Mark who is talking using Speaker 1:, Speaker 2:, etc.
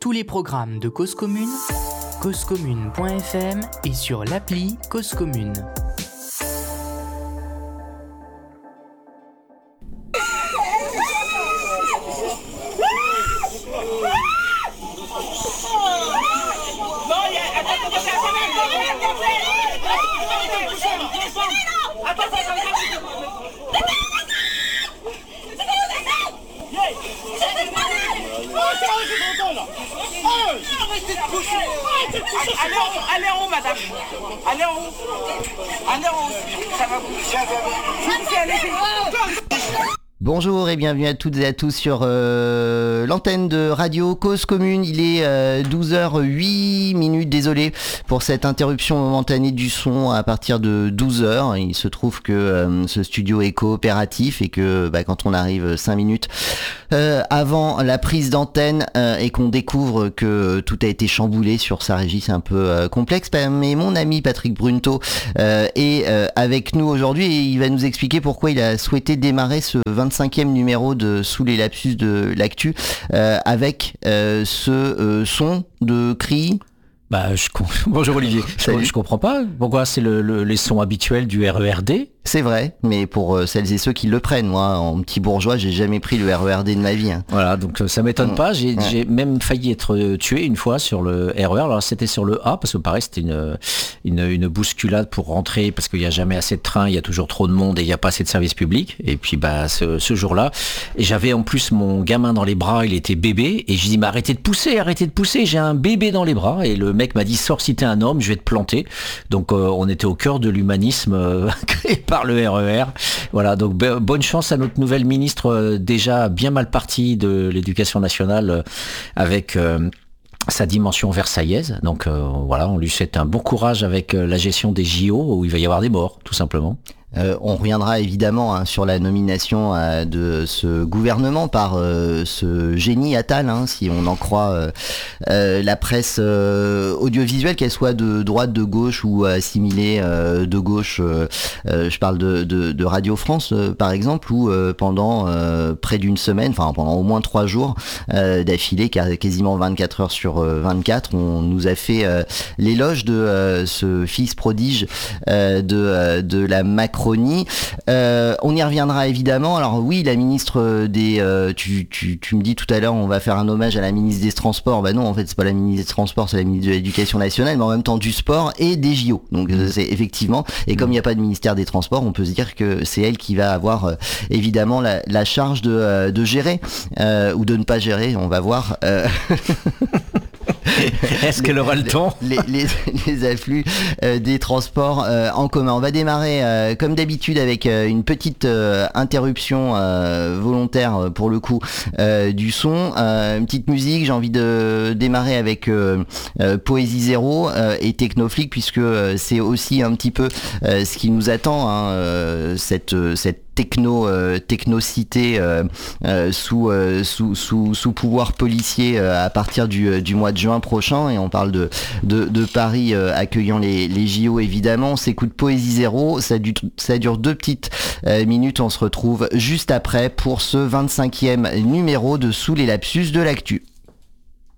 Speaker 1: tous les programmes de Cause Commune, causecommune.fm et sur l'appli Cause Commune.
Speaker 2: Allez en haut, madame. Allez en haut. Allez en haut. Ça va vous.
Speaker 3: Bonjour et bienvenue à toutes et à tous sur l'antenne de Radio Cause Commune. Il est 12h08, désolé pour cette interruption momentanée du son à partir de 12h. Il se trouve que ce studio est coopératif et que quand on arrive 5 minutes avant la prise d'antenne et qu'on découvre que tout a été chamboulé sur sa régie, c'est un peu complexe. Mais mon ami Patrick Brunto est avec nous aujourd'hui et il va nous expliquer pourquoi il a souhaité démarrer ce 25e numéro de Sous les lapsus de l'actu avec ce son de cri.
Speaker 4: Bonjour Olivier. Je comprends pas pourquoi c'est les sons habituels du RERD.
Speaker 3: C'est vrai, mais pour celles et ceux qui le prennent, moi, en petit bourgeois, j'ai jamais pris le RERD de ma vie.
Speaker 4: Voilà, donc ça m'étonne pas. J'ai même failli être tué une fois sur le RER. Alors c'était sur le A, parce que pareil, c'était une bousculade pour rentrer, parce qu'il n'y a jamais assez de trains, il y a toujours trop de monde et il n'y a pas assez de services publics. Et puis ce jour-là, et j'avais en plus mon gamin dans les bras, il était bébé, et je dis, mais arrêtez de pousser, j'ai un bébé dans les bras. Et le mec m'a dit, sors si t'es un homme, je vais te planter. Donc on était au cœur de l'humanisme créé par le RER. Voilà, donc bonne chance à notre nouvelle ministre déjà bien mal partie de l'éducation nationale avec sa dimension versaillaise. Donc voilà, on lui souhaite un bon courage avec la gestion des JO où il va y avoir des morts, tout simplement.
Speaker 3: On reviendra évidemment sur la nomination de ce gouvernement par ce génie Attal, si on en croit la presse audiovisuelle, qu'elle soit de droite, de gauche ou assimilée de gauche. Je parle de Radio France par exemple, où pendant près d'une semaine, enfin pendant au moins 3 jours d'affilée, quasiment 24 heures sur 24, on nous a fait l'éloge de ce fils prodige de la Macronie. On y reviendra évidemment. Alors oui, la ministre des... tu me dis tout à l'heure, on va faire un hommage à la ministre des Transports. Non, en fait, c'est pas la ministre des Transports, c'est la ministre de l'Éducation nationale, mais en même temps du sport et des JO. Donc c'est effectivement... Et comme il n'y a pas de ministère des Transports, on peut se dire que c'est elle qui va avoir évidemment la charge de gérer ou de ne pas gérer, on va voir.
Speaker 4: Est-ce qu'elle aura le temps
Speaker 3: les afflux des transports en commun. On va démarrer comme d'habitude avec une petite interruption volontaire pour le coup du son, une petite musique. J'ai envie de démarrer avec Poésie Zéro et Technoflic, puisque c'est aussi un petit peu ce qui nous attend, cette technocité sous pouvoir policier à partir du mois de juin prochain, et on parle de Paris accueillant les JO évidemment. On s'écoute Poésie Zéro, ça dure 2 petites minutes, on se retrouve juste après pour ce 25e numéro de Sous les lapsus de l'actu.